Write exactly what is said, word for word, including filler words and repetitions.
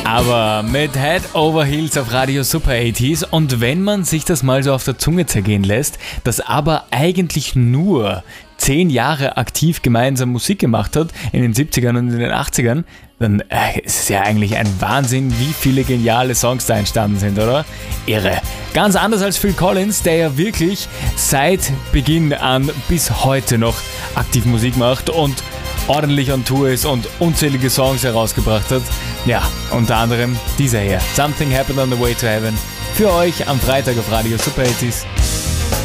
Aber mit Head Over Heels auf Radio Super achtziger. Und wenn man sich das mal so auf der Zunge zergehen lässt, dass aber eigentlich nur zehn Jahre aktiv gemeinsam Musik gemacht hat, in den siebzigern und in den achtzigern, dann äh, ist es ja eigentlich ein Wahnsinn, wie viele geniale Songs da entstanden sind, oder? Irre. Ganz anders als Phil Collins, der ja wirklich seit Beginn an bis heute noch aktiv Musik macht und ordentlich on Tour ist und unzählige Songs herausgebracht hat. Ja, unter anderem dieser hier, Something Happened on the Way to Heaven, für euch am Freitag auf Radio Super achtziger.